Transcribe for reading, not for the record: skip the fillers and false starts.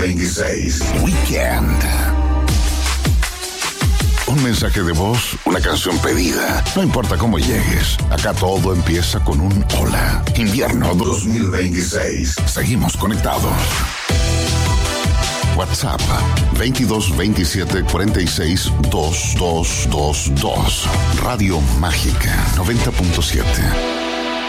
2026. Weekend. Un mensaje de voz, una canción pedida. No importa cómo llegues, acá todo empieza con un hola. Invierno 2026. Seguimos conectados. WhatsApp 22 27 46 2222. Radio Mágica 90.7.